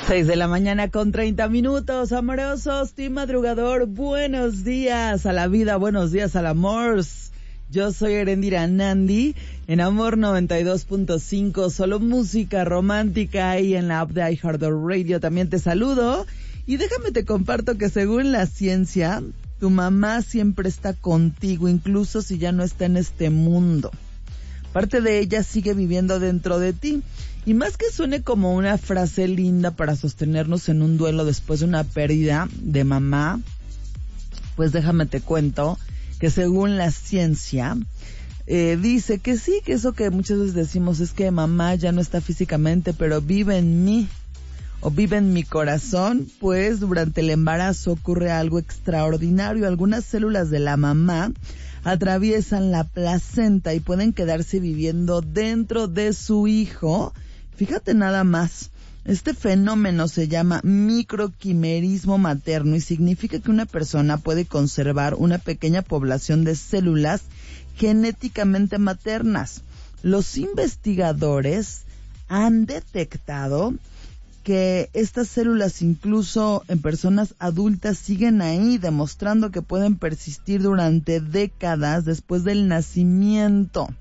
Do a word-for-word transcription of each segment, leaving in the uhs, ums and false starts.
seis de la mañana con treinta minutos, amorosos, team madrugador, buenos días a la vida, buenos días al amor. Yo soy Erendira Nandi, en Amor noventa y dos punto cinco, solo música romántica, y en la app de iHeartRadio también te saludo. Y déjame te comparto que según la ciencia, tu mamá siempre está contigo, incluso si ya no está en este mundo. Parte de ella sigue viviendo dentro de ti. Y más que suene como una frase linda para sostenernos en un duelo después de una pérdida de mamá, pues déjame te cuento que según la ciencia, eh, dice que sí, que eso que muchas veces decimos es que mamá ya no está físicamente, pero vive en mí, o vive en mi corazón, pues durante el embarazo ocurre algo extraordinario. Algunas células de la mamá atraviesan la placenta y pueden quedarse viviendo dentro de su hijo. Fíjate nada más, este fenómeno se llama microquimerismo materno y significa que una persona puede conservar una pequeña población de células genéticamente maternas. Los investigadores han detectado que estas células incluso en personas adultas siguen ahí, demostrando que pueden persistir durante décadas después del nacimiento.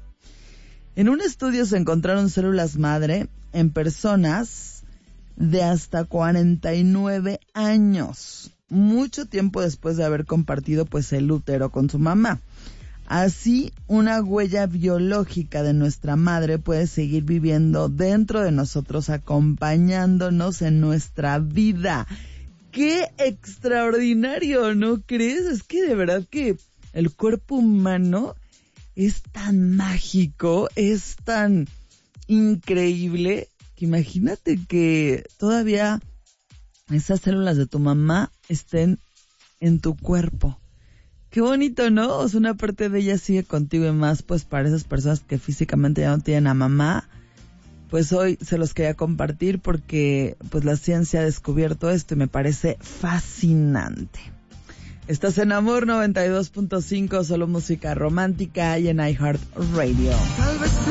En un estudio se encontraron células madre en personas de hasta cuarenta y nueve años, mucho tiempo después de haber compartido pues el útero con su mamá. Así, una huella biológica de nuestra madre puede seguir viviendo dentro de nosotros, acompañándonos en nuestra vida. ¡Qué extraordinario! ¿No crees? Es que de verdad que el cuerpo humano es tan mágico, es tan increíble, que imagínate que todavía esas células de tu mamá estén en tu cuerpo. Qué bonito, ¿no? O sea, una parte de ella sigue contigo, y más pues para esas personas que físicamente ya no tienen a mamá. Pues hoy se los quería compartir porque pues la ciencia ha descubierto esto y me parece fascinante. Estás en Amor noventa y dos punto cinco, solo música romántica, y en iHeartRadio.